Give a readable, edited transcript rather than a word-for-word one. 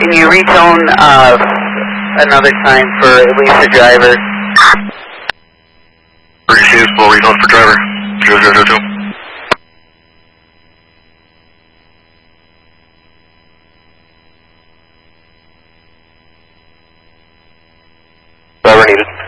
can you retone another time for at least the driver? Receive, full retone for driver. 0002. Driver needed.